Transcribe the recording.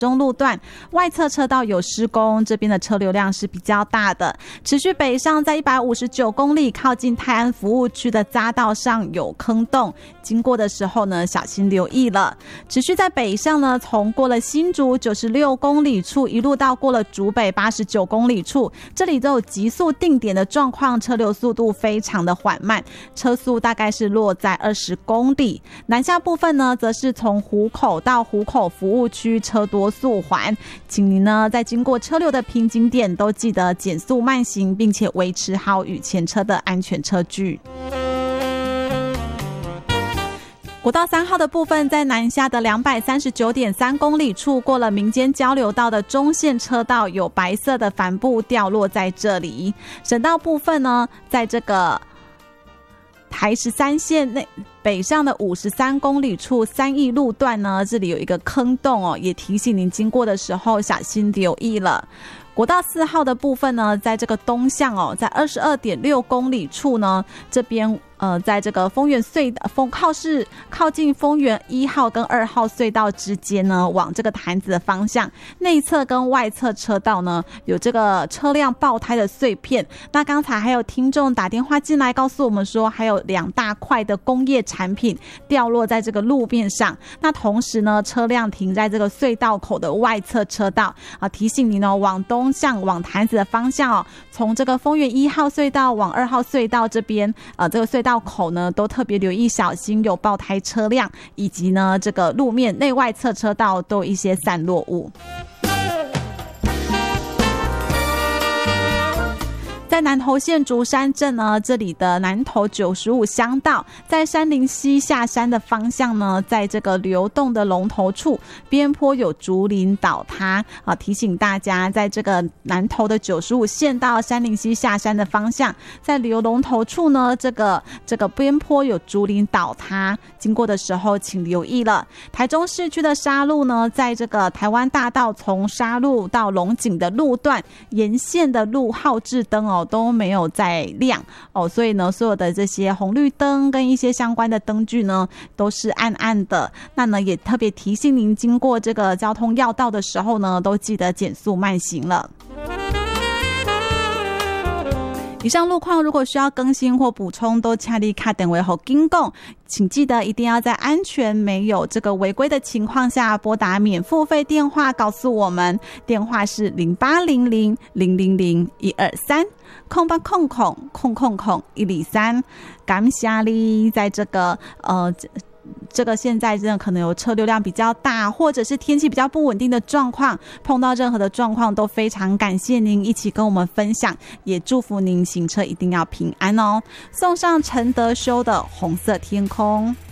中路段外侧车道有施工，这边的车流量是比较大的。持续北上，在159公里靠近泰安服务区的匝道上有坑洞，经过的时候呢，小心留意了。持续在北上呢，从过了新竹96公里处一路到过了竹北89公里处，这里都有急速定点的状况，车流速度非常的缓慢，车速大概是落在20公里。南下部分呢，则是从湖口到湖口服务区车多速缓，请您呢在经过车流的瓶颈点都记得减速慢行，并且维持好与前车的安全车距。国道3号的部分，在南下的239.3公里处，过了民间交流道的中线车道，有白色的帆布掉落在这里。省道部分呢，在这个台13线内北上的53公里处三义路段呢，这里有一个坑洞哦，也提醒您经过的时候小心留意了。国道4号的部分呢，在这个东向哦，在22.6公里处呢，这边在这个丰原隧道靠近丰原1号跟2号隧道之间呢，往这个潭子的方向，内侧跟外侧车道呢有这个车辆爆胎的碎片。那刚才还有听众打电话进来告诉我们说，还有2大块的工业产品掉落在这个路面上。那同时呢，车辆停在这个隧道口的外侧车道啊，提醒您哦，往东向往潭子的方向哦，从这个丰原1号隧道往2号隧道这边这个隧道口呢，都特别留意小心有爆胎车辆，以及呢这个路面内外侧车道都有一些散落物。在南投县竹山镇呢，这里的南投95乡道，在山林溪下山的方向呢，在这个流动的龙头处边坡有竹林倒塌啊，提醒大家，在这个南投的95县道山林溪下山的方向，在流龙头处呢，这个边坡有竹林倒塌，经过的时候请留意了。台中市区的沙路呢，在这个台湾大道从沙路到龙井的路段，沿线的路号志灯哦都没有在亮哦，所以呢，所有的这些红绿灯跟一些相关的灯具呢，都是暗暗的。那呢，也特别提醒您，经过这个交通要道的时候呢，都记得减速慢行了。以上路况如果需要更新或补充，都请你打电话给警广，请记得一定要在安全没有这个违规的情况下拨打免付费电话告诉我们，电话是0800-000-1230800-123。感谢你在这个现在真的可能有车流量比较大，或者是天气比较不稳定的状况，碰到任何的状况都非常感谢您一起跟我们分享，也祝福您行车一定要平安哦。送上陈德修的红色天空。